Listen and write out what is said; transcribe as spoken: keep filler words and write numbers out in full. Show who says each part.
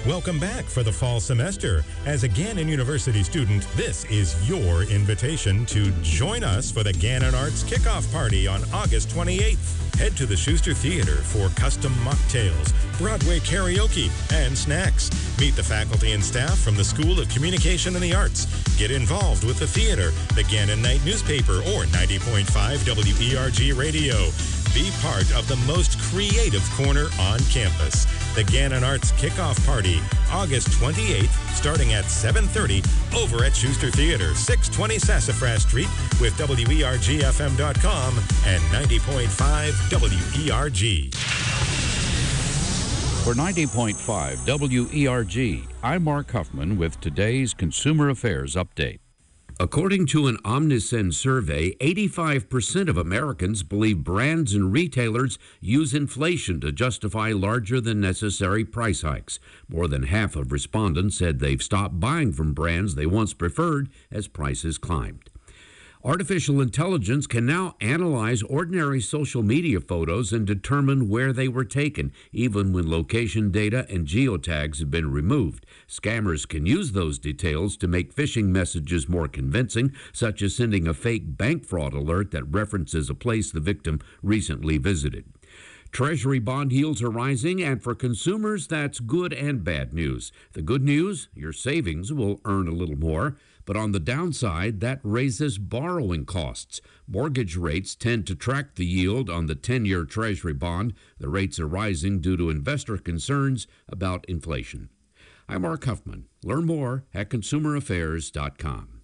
Speaker 1: Welcome back for the fall semester. As a Gannon University student, this is your invitation to join us for the Gannon Arts Kickoff Party on August twenty-eighth. Head to the Schuster Theater for custom mocktails, Broadway karaoke, and snacks. Meet the faculty and staff from the School of Communication and the Arts. Get involved with the theater, the Gannon Night newspaper, or ninety point five W E R G radio. Be part of the most creative corner on campus. The Gannon Arts Kickoff Party, August twenty-eighth, starting at seven thirty, over at Schuster Theater, six twenty Sassafras Street, with W E R G F M dot com and ninety point five W E R G.
Speaker 2: For ninety point five W E R G, I'm Mark Huffman with today's Consumer Affairs Update. According to an Omnisend survey, eighty-five percent of Americans believe brands and retailers use inflation to justify larger than necessary price hikes. More than half of respondents said they've stopped buying from brands they once preferred as prices climbed. Artificial intelligence can now analyze ordinary social media photos and determine where they were taken, even when location data and geotags have been removed. Scammers can use those details to make phishing messages more convincing, such as sending a fake bank fraud alert that references a place the victim recently visited. Treasury bond yields are rising, and for consumers, that's good and bad news. The good news, your savings will earn a little more, but on the downside, that raises borrowing costs. Mortgage rates tend to track the yield on the ten-year Treasury bond. The rates are rising due to investor concerns about inflation. I'm Mark Huffman. Learn more at consumer affairs dot com.